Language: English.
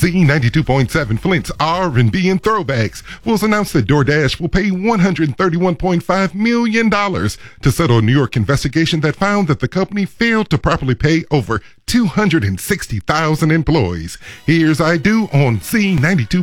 Z92.7 Flint's R&B and Throwbacks was announced that DoorDash will pay $131.5 million to settle a New York investigation that found that the company failed to properly pay over 260,000 employees. Here's I Do on Z92.